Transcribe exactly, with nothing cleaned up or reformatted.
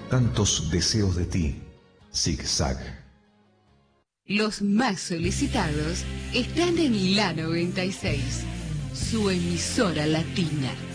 tantos deseos de ti, zigzag. Los más solicitados están en la noventa y seis, su emisora latina.